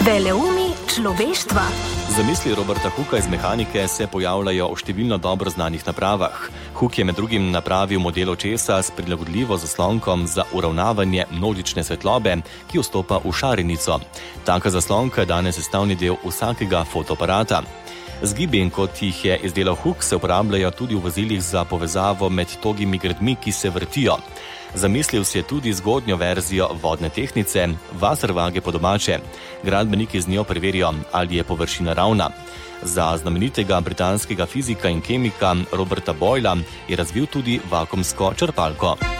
Veleumi človeštva. Zamisli Roberta Hooka iz mehanike se pojavljajo v številno dobro znanih napravah. Hook je med drugim napravil model očesa s prilagodljivo zaslonkom za uravnavanje množične svetlobe, ki vstopa v šarenico. Taka zaslonka je danes sestavni del vsakega fotoaparata. Zgibi, kot jih je izdelal Hook, se uporabljajo tudi v vozilih za povezavo med togimi gradmi, ki se vrtijo. Zamislil si je tudi zgodnjo verzijo vodne tehnice, Wasserwaage po domače. Gradbeniki z njo preverijo, ali je površina ravna. Za znamenitega britanskega fizika in kemika Roberta Boyla je razvil tudi vakuumsko črpalko.